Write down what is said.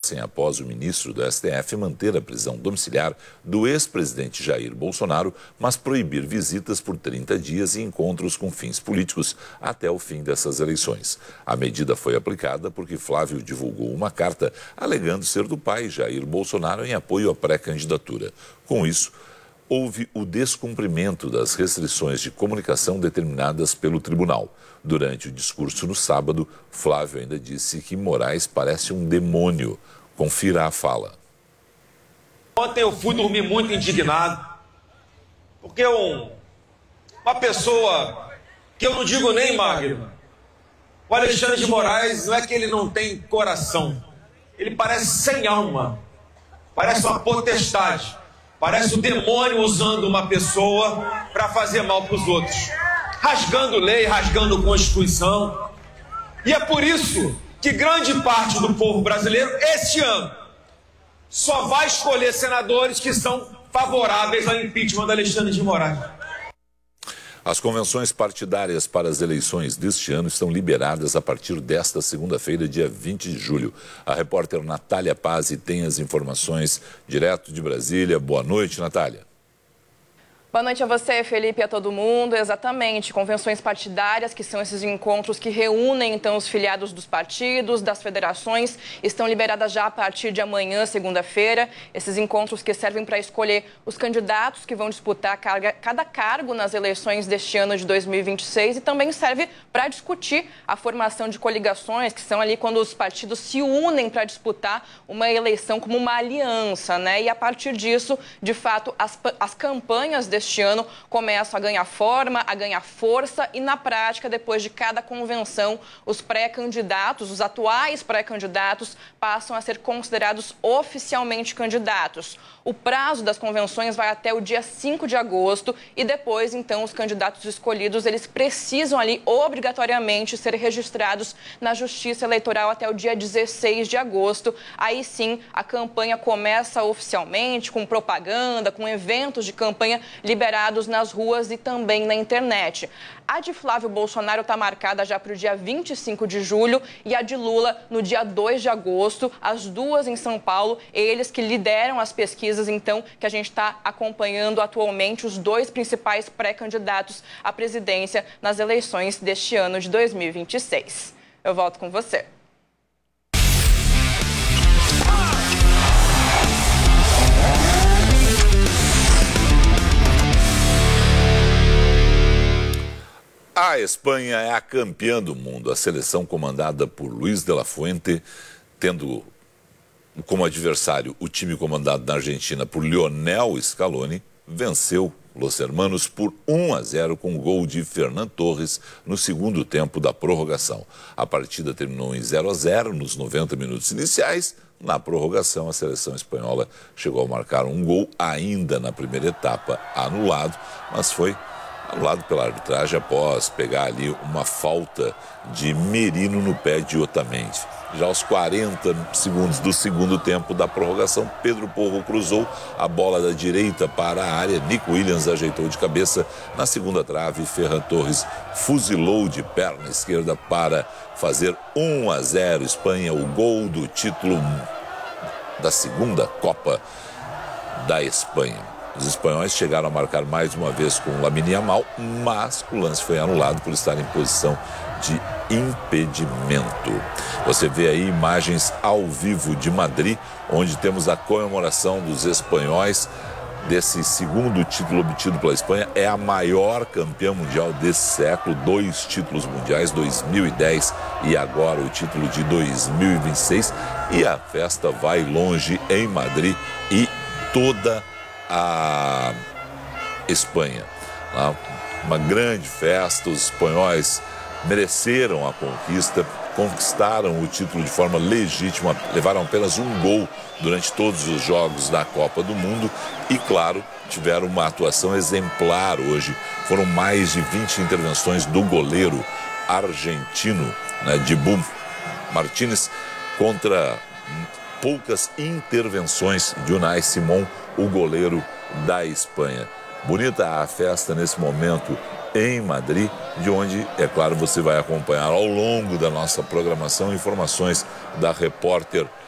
acontecem após o ministro do STF manter a prisão domiciliar do ex-presidente Jair Bolsonaro, mas proibir visitas por 30 dias e encontros com fins políticos até o fim dessas eleições. A medida foi aplicada porque Flávio divulgou uma carta alegando ser do pai Jair Bolsonaro em apoio à pré-candidatura. Com isso, houve o descumprimento das restrições de comunicação determinadas pelo tribunal. Durante o discurso no sábado, Flávio ainda disse que Moraes parece um demônio. Confira a fala. Ontem eu fui dormir muito indignado, porque uma pessoa que eu não digo nem Magno, o Alexandre de Moraes, não é que ele não tem coração, ele parece sem alma, parece uma potestade. Parece um demônio usando uma pessoa para fazer mal para os outros. Rasgando lei, rasgando Constituição. E é por isso que grande parte do povo brasileiro, este ano, só vai escolher senadores que são favoráveis ao impeachment da Alexandre de Moraes. As convenções partidárias para as eleições deste ano estão liberadas a partir desta segunda-feira, dia 20 de julho. A repórter Natália Pazzi tem as informações direto de Brasília. Boa noite, Natália. Boa noite a você, Felipe, e a todo mundo. Exatamente, convenções partidárias, que são esses encontros que reúnem, então, os filiados dos partidos, das federações, estão liberadas já a partir de amanhã, segunda-feira. Esses encontros que servem para escolher os candidatos que vão disputar cada cargo nas eleições deste ano de 2026 e também serve para discutir a formação de coligações, que são ali quando os partidos se unem para disputar uma eleição como uma aliança, né? E a partir disso, de fato, as campanhas deste ano começam a ganhar forma, a ganhar força e, na prática, depois de cada convenção, os pré-candidatos, os atuais pré-candidatos, passam a ser considerados oficialmente candidatos. O prazo das convenções vai até o dia 5 de agosto e depois, então, os candidatos escolhidos, eles precisam ali obrigatoriamente ser registrados na Justiça Eleitoral até o dia 16 de agosto. Aí sim, a campanha começa oficialmente, com propaganda, com eventos de campanha liberados nas ruas e também na internet. A de Flávio Bolsonaro está marcada já para o dia 25 de julho e a de Lula no dia 2 de agosto, as duas em São Paulo. Eles que lideram as pesquisas, então, que a gente está acompanhando atualmente, os dois principais pré-candidatos à presidência nas eleições deste ano de 2026. Eu volto com você. A Espanha é a campeã do mundo. A seleção comandada por Luis de la Fuente, tendo como adversário o time comandado na Argentina por Lionel Scaloni, venceu Los Hermanos por 1-0 com gol de Fernan Torres no segundo tempo da prorrogação. A partida terminou em 0-0 nos 90 minutos iniciais. Na prorrogação, a seleção espanhola chegou a marcar um gol ainda na primeira etapa, anulado, mas foi anulado pela arbitragem após pegar ali uma falta de Merino no pé de Otamendi. Já aos 40 segundos do segundo tempo da prorrogação, Pedro Porro cruzou a bola da direita para a área. Nico Williams ajeitou de cabeça na segunda trave. Ferran Torres fuzilou de perna esquerda para fazer 1-0. Espanha, o gol do título da segunda Copa da Espanha. Os espanhóis chegaram a marcar mais uma vez com o Lamine Yamal, mas o lance foi anulado por estar em posição de impedimento. Você vê aí imagens ao vivo de Madrid, onde temos a comemoração dos espanhóis desse segundo título obtido pela Espanha. É a maior campeã mundial desse século, 2 títulos mundiais, 2010 e agora o título de 2026. E a festa vai longe em Madrid e toda a Espanha. Uma grande festa, os espanhóis mereceram a conquista, conquistaram o título de forma legítima, levaram apenas um gol durante todos os jogos da Copa do Mundo e, claro, tiveram uma atuação exemplar hoje. Foram mais de 20 intervenções do goleiro argentino, Dibu Martínez, contra poucas intervenções de Unai Simón, o goleiro da Espanha. Bonita a festa nesse momento em Madrid, de onde, é claro, você vai acompanhar ao longo da nossa programação informações da repórter